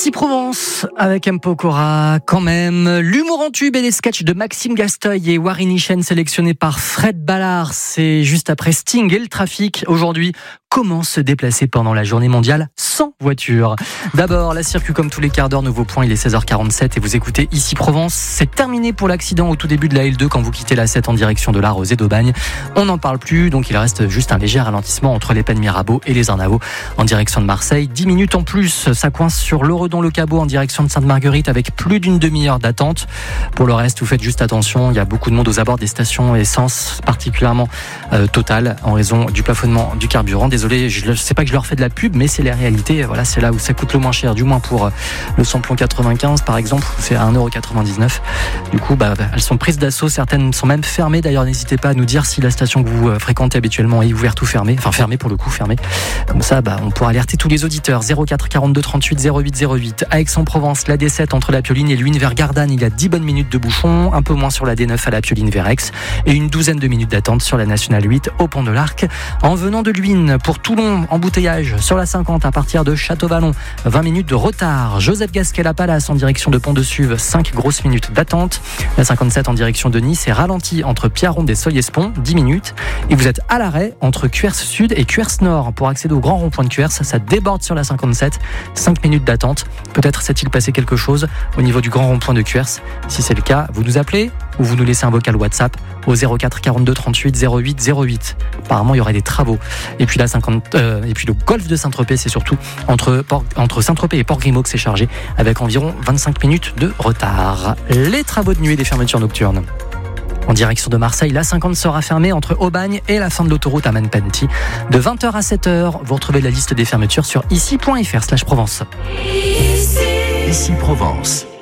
Ici Provence, avec M. Pokora, quand même. L'humour en tube et les sketchs de Maxime Gasteuil et Warren Ishen sélectionnés par Fred Ballard. C'est juste après Sting et le trafic. Aujourd'hui, comment se déplacer pendant la journée mondiale sans voiture? D'abord, la circuit comme tous les quarts d'heure, nouveau point, il est 16h47 et vous écoutez Ici Provence. C'est terminé pour l'accident au tout début de la L2 quand vous quittez la 7 en direction de la Rosée d'Aubagne. On n'en parle plus, donc il reste juste un léger ralentissement entre les Pennes Mirabeau et les Arnavaux en direction de Marseille. 10 minutes en plus, ça coince sur l'Oredon-le-Cabot en direction de Sainte-Marguerite avec plus d'une demi-heure d'attente. Pour le reste, vous faites juste attention, il y a beaucoup de monde aux abords des stations essence, particulièrement Total, en raison du plafonnement du carburant. Désolé, je ne sais pas que je leur fais de la pub, mais c'est la réalité. Voilà, c'est là où ça coûte le moins cher, du moins pour le samplon 95 par exemple, c'est à 1,99€. Du coup, elles sont prises d'assaut, certaines sont même fermées. D'ailleurs, n'hésitez pas à nous dire si la station que vous fréquentez habituellement est ouverte ou fermée. Enfin, fermée pour le coup, fermée. Comme ça, on pourra alerter tous les auditeurs. 04 42 38 08 08. À Aix-en-Provence, la D7 entre la Pioline et Luynes vers Gardanne, il y a 10 bonnes minutes de bouchon, un peu moins sur la D9 à la Pioline vers Aix et une douzaine de minutes d'attente sur la Nationale 8 au Pont de l'Arc. En venant de Luynes, pour Toulon, embouteillage sur la 50 à partir de Château-Vallon, 20 minutes de retard. Joseph Gasquet la Palace en direction de Pont-de-Suve, 5 grosses minutes d'attente. La 57 en direction de Nice est ralentie entre Pierreronde et Soyespont, 10 minutes. Et vous êtes à l'arrêt entre Cuers Sud et Cuers Nord pour accéder au grand rond-point de Cuers. Ça déborde sur la 57, 5 minutes d'attente. Peut-être s'est-il passé quelque chose au niveau du grand rond-point de Cuers. Si c'est le cas, vous nous appelez ou vous nous laissez un vocal WhatsApp au 04 42 38 08 08. Apparemment, il y aurait des travaux. Et puis et puis le golfe de Saint-Tropez, c'est surtout entre Saint-Tropez et Port-Grimaud que c'est chargé, avec environ 25 minutes de retard. Les travaux de nuit et les fermetures nocturnes. En direction de Marseille, la 50 sera fermée entre Aubagne et la fin de l'autoroute à Manpenty. De 20h à 7h, vous retrouvez la liste des fermetures sur ici.fr/Provence. Ici Provence.